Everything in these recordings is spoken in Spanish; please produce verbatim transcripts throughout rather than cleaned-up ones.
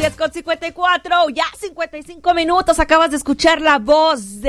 diez con cincuenta y cuatro, ya cincuenta y cinco minutos. Acabas de escuchar la voz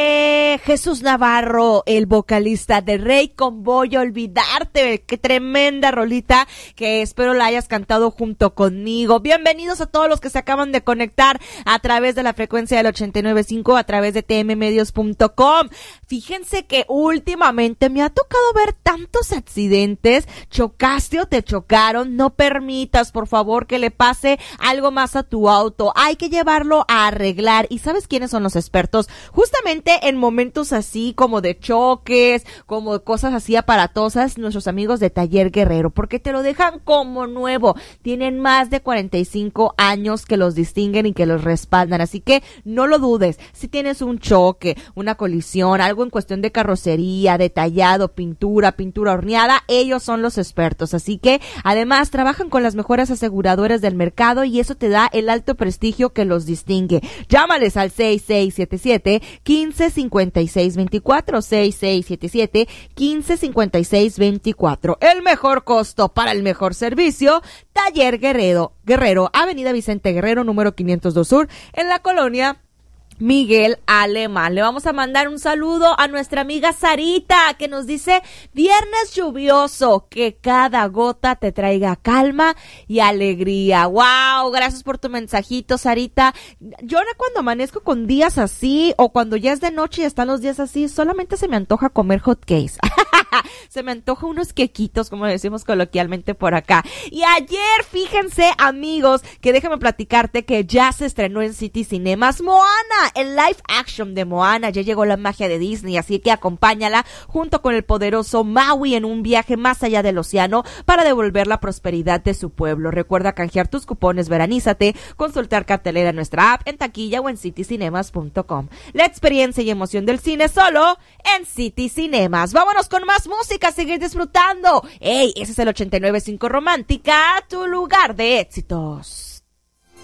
de Jesús Navarro, el vocalista de Rey, con Voy a Olvidarte. Qué tremenda rolita que espero la hayas cantado junto conmigo. Bienvenidos a todos los que se acaban de conectar a través de la frecuencia del ochenta y nueve punto cinco, a través de t m medios punto com. Fíjense que últimamente me ha tocado ver tantos accidentes. ¿Chocaste o te chocaron? No permitas, por favor, que le pase algo más a tu auto. Hay que llevarlo a arreglar. ¿Y sabes quiénes son los expertos? Justamente en momentos así como de choques, como de cosas así aparatosas, nuestros amigos de Taller Guerrero, porque te lo dejan como nuevo. Tienen más de cuarenta y cinco años que los distinguen y que los respaldan, así que no lo dudes. Si tienes un choque, una colisión, algo en cuestión de carrocería, detallado, pintura, pintura horneada, ellos son los expertos. Así que además trabajan con las mejores aseguradoras del mercado y eso te da el alto prestigio que los distingue. Llámales al seis seis siete siete, uno cinco cinco seis dos cuatro, seis seis siete siete, uno cinco cinco seis dos cuatro. El mejor costo para el mejor servicio, Taller Guerrero, Guerrero, Avenida Vicente Guerrero, número quinientos dos Sur, en la colonia Miguel Alemán. Le vamos a mandar un saludo a nuestra amiga Sarita, que nos dice: viernes lluvioso, que cada gota te traiga calma y alegría. Wow, gracias por tu mensajito, Sarita. Yo ahora cuando amanezco con días así, o cuando ya es de noche y están los días así, solamente se me antoja comer hot cakes. Se me antoja unos quequitos, como decimos coloquialmente por acá. Y ayer, fíjense, amigos, que déjame platicarte que ya se estrenó en City Cinemas Moana, el live action de Moana. Ya llegó la magia de Disney, así que acompáñala junto con el poderoso Maui en un viaje más allá del océano para devolver la prosperidad de su pueblo. Recuerda canjear tus cupones Veranízate, consultar cartelera en nuestra app, en taquilla o en city cinemas punto com. La experiencia y emoción del cine solo en City Cinemas. Vámonos con más música, seguir disfrutando. ¡Ey! Ese es el ochenta y nueve punto cinco Romántica, tu lugar de éxitos.